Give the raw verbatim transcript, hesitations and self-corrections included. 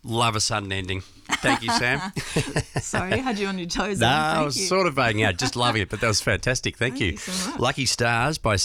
Love a sudden ending. Thank you, Sam. Sorry, I had you on your toes. No, then. I Thank was you. sort of banging out, just loving it, but that was fantastic. Thank, Thank you. you so much. Lucky Stars by